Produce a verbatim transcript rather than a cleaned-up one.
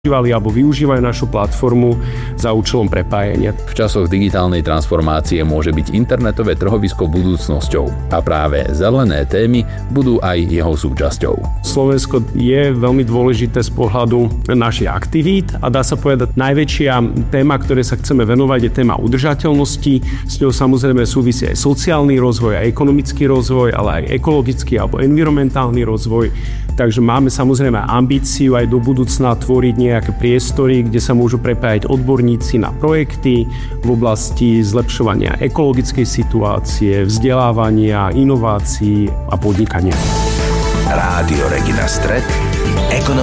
alebo využívajú našu platformu za účelom prepájenia. V časoch digitálnej transformácie môže byť internetové trhovisko budúcnosťou a práve zelené témy budú aj jeho súčasťou. Slovensko je veľmi dôležité z pohľadu našich aktivít a dá sa povedať, najväčšia téma, ktoré sa chceme venovať, je téma udržateľnosti. S ňou samozrejme súvisí aj sociálny rozvoj, aj ekonomický rozvoj, ale aj ekologický alebo environmentálny rozvoj. Takže máme samozrejme ambíciu aj do budúcna tvoriť nejaké priestory, kde sa môžu prepájať odborníci na projekty v oblasti zlepšovania ekologickej situácie, vzdelávania, inovácií a podnikania. Rádio Regina Stret,